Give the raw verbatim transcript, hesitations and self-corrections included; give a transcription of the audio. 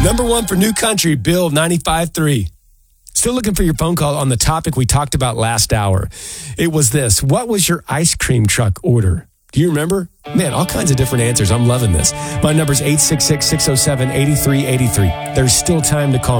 Number one for New Country, Bill ninety-five three. Still looking for your phone call on the topic we talked about last hour. It was this. What was your ice cream truck order? Do you remember? Man, all kinds of different answers. I'm loving this. My number's eight six six, six oh seven, eight three eight three. There's still time to call.